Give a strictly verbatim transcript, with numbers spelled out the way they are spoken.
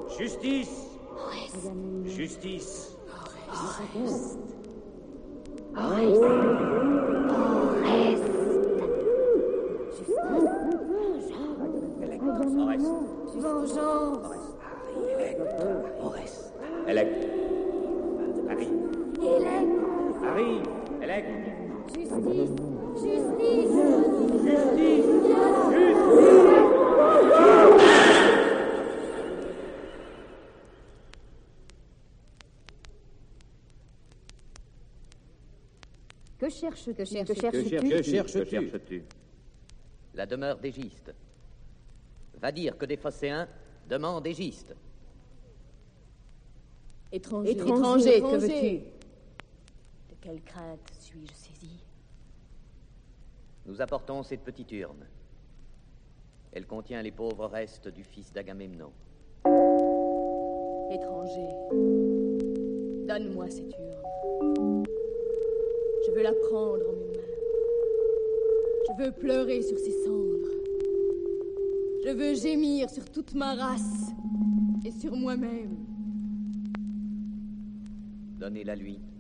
Justice. Justice. Oreste. Vengeance. Oreste. Elec. Harry. Elec. Harry. Elec. Justice. Justice. Justice. Que cherches-tu? Que Que cherches-tu? cherches-tu? La demeure d'Égiste. Va dire que des phocéens demandent Égiste. Étranger. Étranger, que veux-tu? De quelle crainte suis-je saisi? Nous apportons cette petite urne. Elle contient les pauvres restes du fils d'Agamemnon. Étranger, donne-moi cette urne. Je veux la prendre en mes mains. Je veux pleurer sur ses cendres. Je veux gémir sur toute ma race et sur moi-même. Donnez-la lui.